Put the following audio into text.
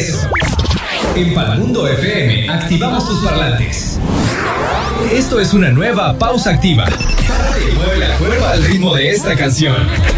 regreso. En Palmundo FM activamos tus parlantes. Esto es una nueva pausa activa. Párate y mueve la cuerda al ritmo de esta canción.